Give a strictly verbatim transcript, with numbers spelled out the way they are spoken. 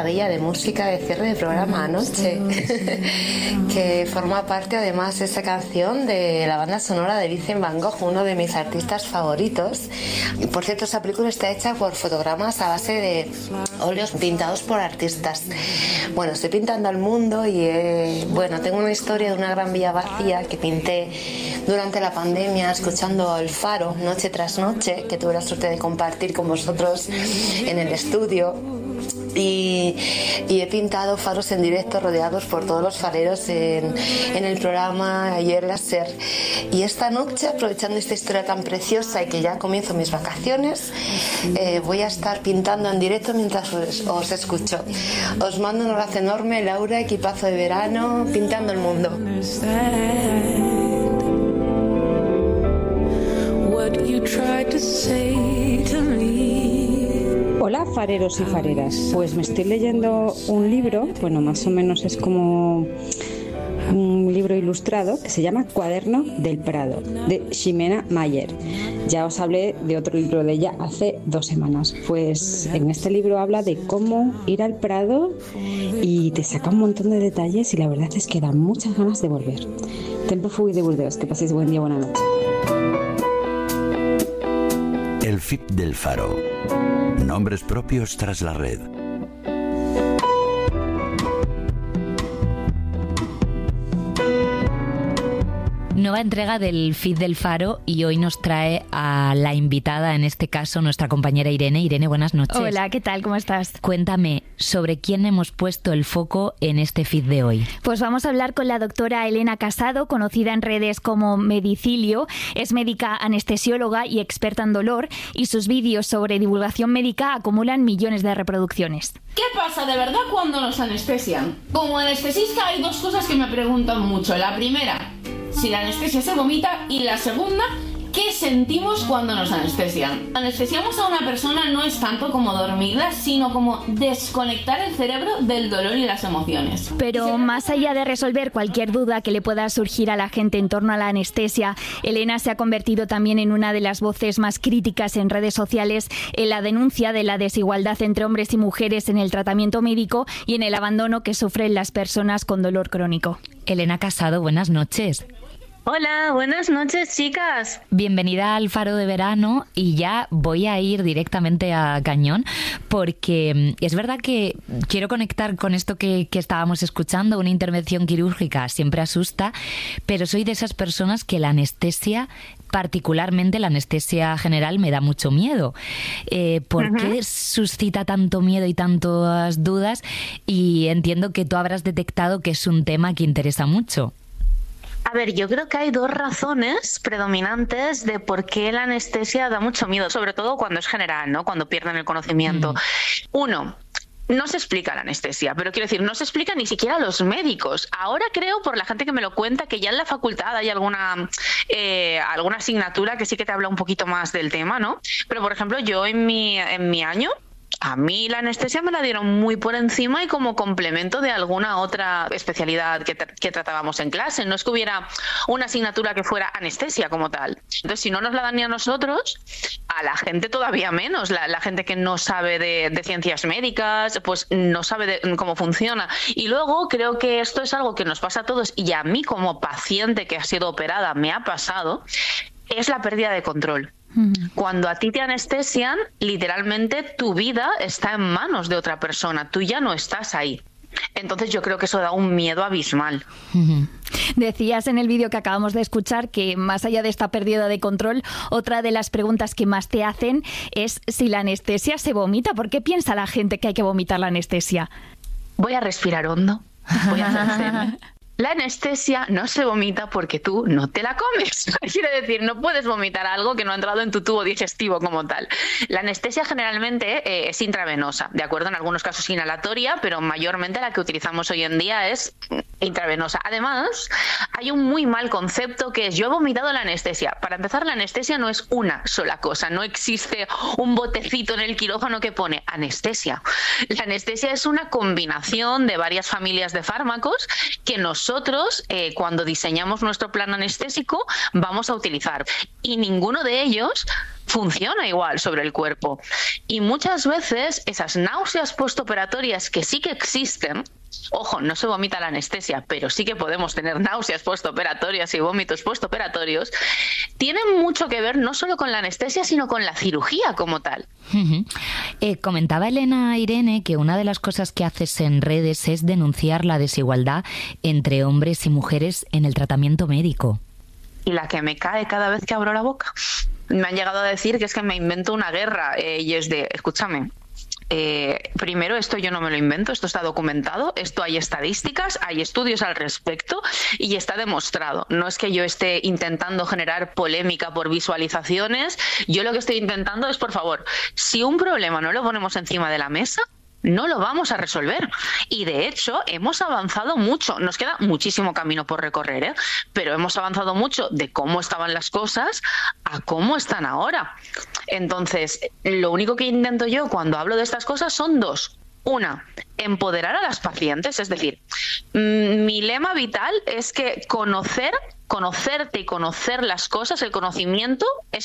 maravilla de música de cierre de programa anoche, que forma parte además de esa canción de la banda sonora de Vincent Van Gogh, uno de mis artistas favoritos. Y por cierto, esa película está hecha por fotogramas a base de óleos pintados por artistas. Bueno, estoy pintando al mundo y eh, bueno, tengo una historia de una gran villa vacía que pinté durante la pandemia escuchando El Faro noche tras noche, que tuve la suerte de compartir con vosotros en el estudio. Y, y he pintado faros en directo rodeados por todos los fareros en, en el programa Ayer la Ser. Y esta noche, aprovechando esta historia tan preciosa y que ya comienzo mis vacaciones, eh, voy a estar pintando en directo mientras os, os escucho. Os mando un abrazo enorme, Laura, equipazo de verano, pintando el mundo. Hola fareros y fareras, pues me estoy leyendo un libro, bueno, más o menos es como un libro ilustrado que se llama Cuaderno del Prado, de Ximena Mayer. Ya os hablé de otro libro de ella hace dos semanas. Pues en este libro habla de cómo ir al Prado y te saca un montón de detalles y la verdad es que da muchas ganas de volver. Tempo fui de Burdeos, que paséis buen día, buena noche. El F I P del Faro. Nombres propios tras la red. Nueva entrega del F I P del Faro y hoy nos trae a la invitada, en este caso nuestra compañera Irene. Irene, buenas noches. Hola, ¿qué tal? ¿Cómo estás? Cuéntame, ¿sobre quién hemos puesto el foco en este F I P de hoy? Pues vamos a hablar con la doctora Elena Casado, conocida en redes como Medicilio. Es médica anestesióloga y experta en dolor y sus vídeos sobre divulgación médica acumulan millones de reproducciones. ¿Qué pasa de verdad cuando nos anestesian? Como anestesista hay dos cosas que me preguntan mucho. La primera, si la anestesia se vomita, y la segunda, ¿qué sentimos cuando nos anestesian? Anestesiamos a una persona no es tanto como dormirla, sino como desconectar el cerebro del dolor y las emociones. Pero más allá de resolver cualquier duda que le pueda surgir a la gente en torno a la anestesia, Elena se ha convertido también en una de las voces más críticas en redes sociales en la denuncia de la desigualdad entre hombres y mujeres en el tratamiento médico y en el abandono que sufren las personas con dolor crónico. Elena Casado, buenas noches. Hola, buenas noches, chicas. Bienvenida al Faro de Verano y ya voy a ir directamente a cañón porque es verdad que quiero conectar con esto que, que estábamos escuchando. Una intervención quirúrgica siempre asusta, pero soy de esas personas que la anestesia, particularmente la anestesia general, me da mucho miedo. Eh, ¿Por uh-huh. qué suscita tanto miedo y tantas dudas? Y entiendo que tú habrás detectado que es un tema que interesa mucho. A ver, yo creo que hay dos razones predominantes de por qué la anestesia da mucho miedo, sobre todo cuando es general, ¿no? Cuando pierden el conocimiento. Mm. Uno, no se explica la anestesia, pero quiero decir, no se explica ni siquiera a los médicos. Ahora creo, por la gente que me lo cuenta, que ya en la facultad hay alguna, eh, alguna asignatura que sí que te habla un poquito más del tema, ¿no? Pero, por ejemplo, yo en mi, en mi año, a mí la anestesia me la dieron muy por encima y como complemento de alguna otra especialidad que, tra- que tratábamos en clase. No es que hubiera una asignatura que fuera anestesia como tal. Entonces, si no nos la dan ni a nosotros, a la gente todavía menos. La, la gente que no sabe de, de ciencias médicas, pues no sabe de cómo funciona. Y luego creo que esto es algo que nos pasa a todos y a mí como paciente que ha sido operada me ha pasado, es la pérdida de control. Cuando a ti te anestesian, literalmente tu vida está en manos de otra persona, tú ya no estás ahí. Entonces yo creo que eso da un miedo abismal. Uh-huh. Decías en el vídeo que acabamos de escuchar que más allá de esta pérdida de control, otra de las preguntas que más te hacen es si la anestesia se vomita. ¿Por qué piensa la gente que hay que vomitar la anestesia? Voy a respirar hondo, voy a hacer zen. La anestesia no se vomita porque tú no te la comes. Quiere decir, no puedes vomitar algo que no ha entrado en tu tubo digestivo como tal. La anestesia generalmente eh, es intravenosa, de acuerdo, en algunos casos inhalatoria, pero mayormente la que utilizamos hoy en día es intravenosa. Además, hay un muy mal concepto que es yo he vomitado la anestesia. Para empezar, la anestesia no es una sola cosa. No existe un botecito en el quirófano que pone anestesia. La anestesia es una combinación de varias familias de fármacos que nosotros Nosotros, eh, cuando diseñamos nuestro plan anestésico, vamos a utilizar. Y ninguno de ellos funciona igual sobre el cuerpo. Y muchas veces esas náuseas postoperatorias que sí que existen, ojo, no se vomita la anestesia, pero sí que podemos tener náuseas postoperatorias y vómitos postoperatorios, tienen mucho que ver no solo con la anestesia, sino con la cirugía como tal. Uh-huh. Eh, comentaba Elena Irene que una de las cosas que haces en redes es denunciar la desigualdad entre hombres y mujeres en el tratamiento médico. Y la que me cae cada vez que abro la boca. Me han llegado a decir que es que me invento una guerra, eh, y es de, escúchame, eh, primero esto yo no me lo invento, esto está documentado, esto hay estadísticas, hay estudios al respecto y está demostrado. No es que yo esté intentando generar polémica por visualizaciones, yo lo que estoy intentando es, por favor, si un problema no lo ponemos encima de la mesa, no lo vamos a resolver. Y de hecho hemos avanzado mucho, nos queda muchísimo camino por recorrer, ¿eh? Pero hemos avanzado mucho de cómo estaban las cosas a cómo están ahora. Entonces, lo único que intento yo cuando hablo de estas cosas son dos. Una, empoderar a las pacientes, es decir, mmm, mi lema vital es que conocer, conocerte y conocer las cosas, el conocimiento es